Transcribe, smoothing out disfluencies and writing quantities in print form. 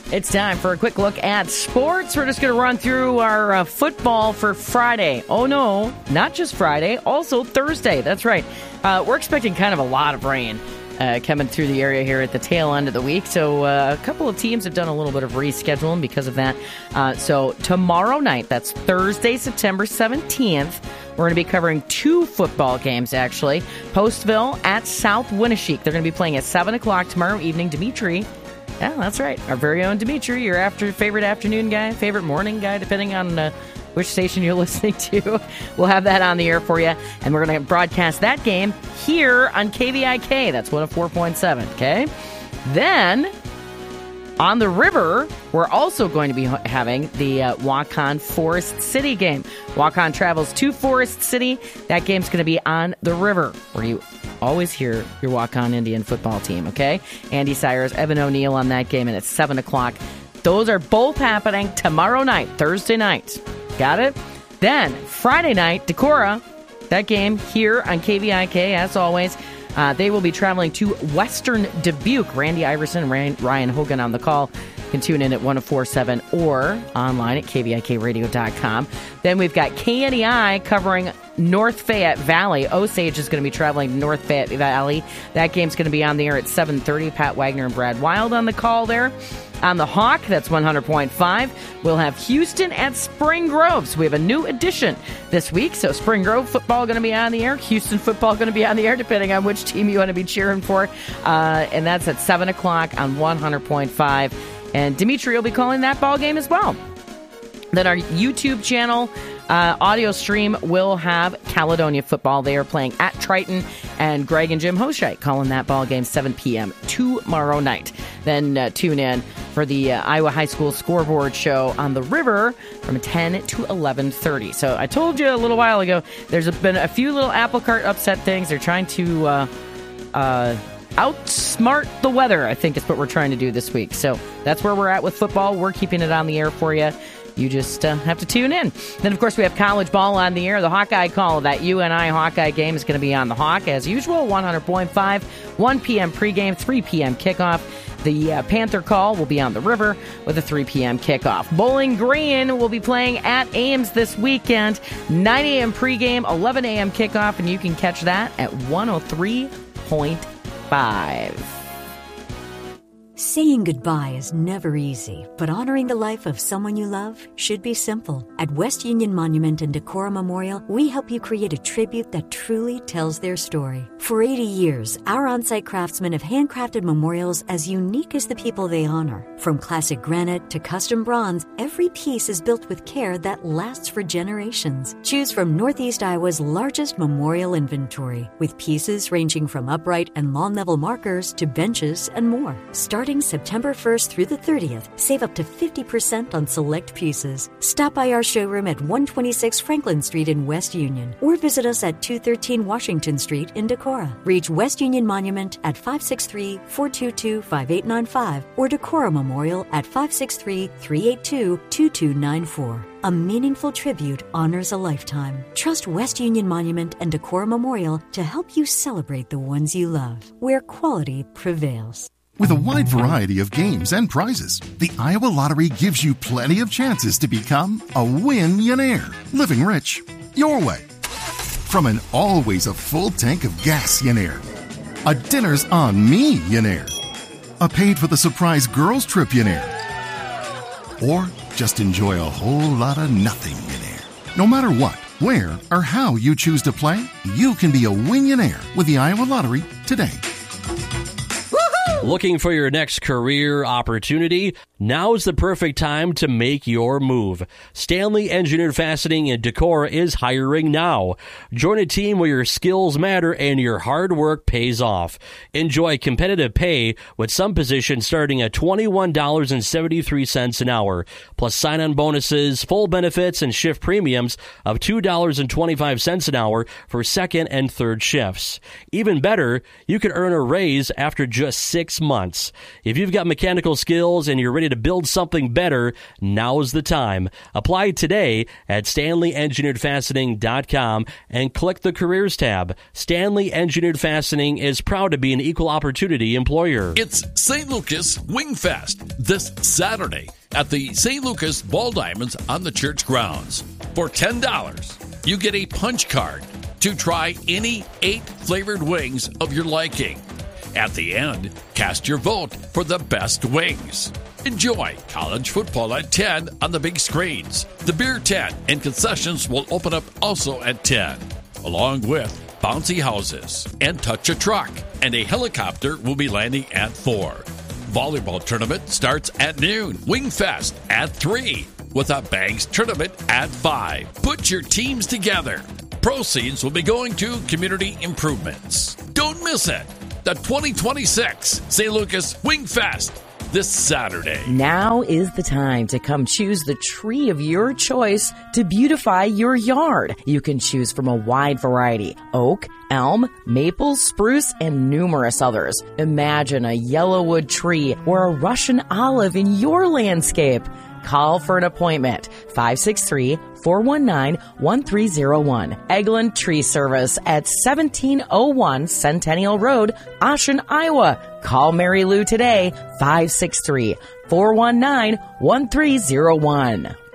It's time for a quick look at sports. We're just going to run through our football for Friday. Oh, no, not just Friday, also Thursday. That's right. We're expecting kind of a lot of rain coming through the area here at the tail end of the week. So a couple of teams have done a little bit of rescheduling because of that. So tomorrow night, that's Thursday, September 17th, we're going to be covering 2 football games, actually. Postville at South Winneshiek. They're going to be playing at 7 o'clock tomorrow evening. Dimitri. Yeah, that's right. Our very own Dimitri, your favorite afternoon guy, favorite morning guy, depending on which station you're listening to. We'll have that on the air for you. And we're going to broadcast that game here on KVIK. That's 104.7, okay? Then, on the river, we're also going to be having the Waukon Forest City game. Waukon travels to Forest City. That game's going to be on the river, where you always hear your Waukon Indian football team, okay? Andy Sires, Evan O'Neill on that game, and it's 7 o'clock. Those are both happening tomorrow night, Thursday night. Got it? Then, Friday night, Decorah, that game here on KVIK, as always. They will be traveling to Western Dubuque. Randy Iverson and Ryan Hogan on the call. You can tune in at 104.7 or online at kvikradio.com. Then we've got KNEI covering North Fayette Valley. Osage is going to be traveling to North Fayette Valley. That game's going to be on the air at 7:30. Pat Wagner and Brad Wild on the call there. On the Hawk, that's 100.5. We'll have Houston at Spring Grove. So we have a new addition this week. So Spring Grove football going to be on the air. Houston football going to be on the air, depending on which team you want to be cheering for. And that's at 7 o'clock on 100.5. And Dimitri will be calling that ball game as well. Then our YouTube channel audio stream will have Caledonia football. They are playing at Triton, and Greg and Jim Hoshite calling that ball game 7 p.m. tomorrow night. Then tune in for the Iowa High School scoreboard show on the river from 10 to 11:30. So I told you a little while ago, there's been a few little apple cart upset things. They're trying to outsmart the weather, I think is what we're trying to do this week. So that's where we're at with football. We're keeping it on the air for you. You just have to tune in. Then, of course, we have college ball on the air. The Hawkeye call of that UNI Hawkeye game is going to be on the Hawk, as usual, 100.5, 1 p.m. pregame, 3 p.m. kickoff. The Panther call will be on the river with a 3 p.m. kickoff. Bowling Green will be playing at Ames this weekend, 9 a.m. pregame, 11 a.m. kickoff, and you can catch that at 103.5. Saying goodbye is never easy, but honoring the life of someone you love should be simple. At West Union Monument and Decorah Memorial, we help you create a tribute that truly tells their story. For 80 years, our on-site craftsmen have handcrafted memorials as unique as the people they honor. From classic granite to custom bronze, every piece is built with care that lasts for generations. Choose from Northeast Iowa's largest memorial inventory, with pieces ranging from upright and lawn-level markers to benches and more. Starting September 1st through the 30th, save up to 50% on select pieces. Stop by our showroom at 126 Franklin Street in West Union, or visit us at 213 Washington Street in Decorah. Reach West Union Monument at 563-422-5895 or Decorah Memorial at 563-382-2294. A meaningful tribute honors a lifetime. Trust West Union Monument and Decorah Memorial to help you celebrate the ones you love, where quality prevails. With a wide variety of games and prizes, the Iowa Lottery gives you plenty of chances to become a win-yonaire, living rich your way. From an always a full tank of gas-yonaire, a dinner's on me-yonaire, a paid for the surprise girls trip-yonaire, or just enjoy a whole lot of nothing-yonaire. No matter what, where, or how you choose to play, you can be a win-yonaire with the Iowa Lottery today. Looking for your next career opportunity? Now's the perfect time to make your move. Stanley Engineered Fastening in Decorah is hiring now. Join a team where your skills matter and your hard work pays off. Enjoy competitive pay with some positions starting at $21.73 an hour, plus sign-on bonuses, full benefits, and shift premiums of $2.25 an hour for second and third shifts. Even better, you can earn a raise after just 6 6 months. If you've got mechanical skills and you're ready to build something better, now's the time. Apply today at StanleyEngineeredFastening.com and click the Careers tab. Stanley Engineered Fastening is proud to be an equal opportunity employer. It's St. Lucas Wingfest this Saturday at the St. Lucas Ball Diamonds on the church grounds. For $10, you get a punch card to try any 8 flavored wings of your liking. At the end, cast your vote for the best wings. Enjoy college football at 10 on the big screens. The beer tent and concessions will open up also at 10, along with bouncy houses and touch a truck, and a helicopter will be landing at 4. Volleyball tournament starts at noon. Wingfest at 3, with a bags tournament at 5. Put your teams together. Proceeds will be going to community improvements. Don't miss it. The 2026 St. Lucas Wingfest this Saturday. Now is the time to come choose the tree of your choice to beautify your yard. You can choose from a wide variety: oak, elm, maple, spruce, and numerous others. Imagine a yellowwood tree or a Russian olive in your landscape. Call for an appointment, 563-419-1301. Eglin Tree Service at 1701 Centennial Road, Ocean, Iowa. Call Mary Lou today, 563-419-1301.